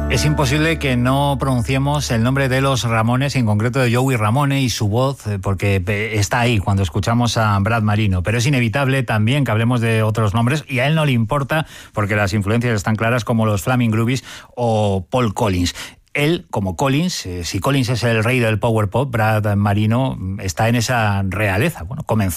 Es imposible que no pronunciemos el nombre de los Ramones, en concreto de Joey Ramone y su voz, porque está ahí cuando escuchamos a Brad Marino. Pero es inevitable también que hablemos de otros nombres, y a él no le importa, porque las influencias están claras, como los Flaming Groovies o Paul Collins. Él, como Collins, si Collins es el rey del power pop, Brad Marino está en esa realeza. Bueno, comenzó